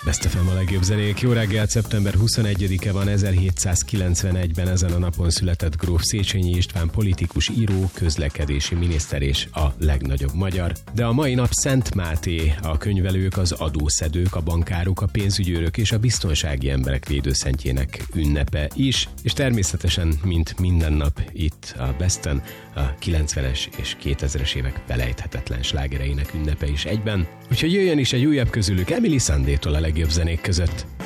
Best FM a legjobb zenék. Jó reggelt, szeptember 21-e van, 1791-ben ezen a napon született gróf Széchenyi István politikus, író, közlekedési miniszter és a legnagyobb magyar. De a mai nap Szent Máté, a könyvelők, az adószedők, a bankárok, a pénzügyőrök és a biztonsági emberek védőszentjének ünnepe is, és természetesen, mint minden nap itt a Besten, a 90-es és 2000-es évek felejthetetlen slágereinek ünnepe is egyben. Úgyhogy jöjjön is egy újabb közülük Emily Sandé-tól a legjobb zenék között.